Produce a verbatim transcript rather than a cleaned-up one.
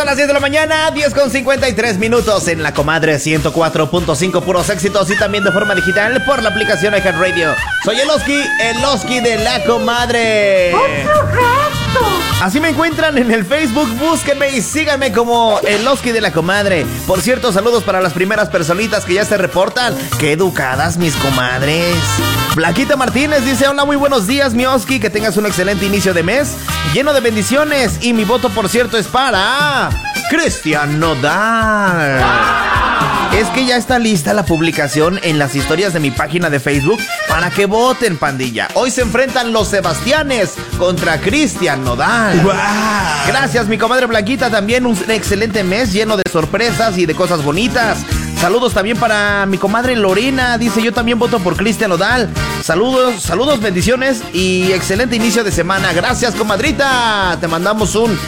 Son las diez de la mañana, diez con cincuenta y tres minutos en La Comadre ciento cuatro punto cinco, puros éxitos y también de forma digital por la aplicación iHeartRadio. Soy el Oski, el Oski de La Comadre. Así me encuentran en el Facebook, búsquenme y síganme como el Oski de La Comadre. Por cierto, saludos para las primeras personitas que ya se reportan. ¡Qué educadas mis comadres! Blanquita Martínez dice: hola, muy buenos días mi Oski, que tengas un excelente inicio de mes, lleno de bendiciones. Y mi voto, por cierto, es para Cristian Nodal. Es que ya está lista la publicación en las historias de mi página de Facebook para que voten, pandilla. Hoy se enfrentan los Sebastianes contra Cristian Nodal. ¡Wow! Gracias, mi comadre Blanquita. También un excelente mes lleno de sorpresas y de cosas bonitas. Saludos también para mi comadre Lorena. Dice: yo también voto por Cristian Nodal. Saludos, saludos, bendiciones y excelente inicio de semana. Gracias, comadrita. Te mandamos un